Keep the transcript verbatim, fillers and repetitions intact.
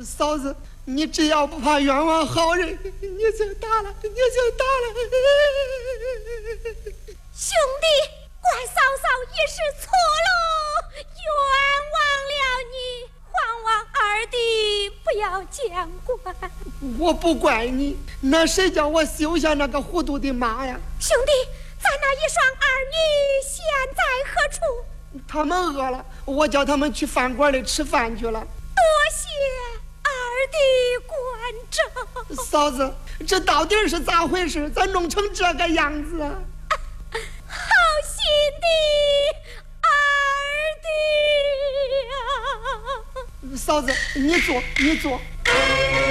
嫂子，你只要不怕冤枉好人，你就打了，你就打了。 兄弟，怪嫂嫂也是错了，冤枉了你，还望二弟不要见怪。 我不怪你，那谁叫我休下那个糊涂的马呀？ 兄弟，咱那一双儿女现在何处？ 他们饿了，我叫他们去饭馆里吃饭去了。 多谢二弟关照。 嫂子，这到底是咋回事？咋弄成这个样子啊？ 好心的二弟呀！ 嫂子，你坐，你坐。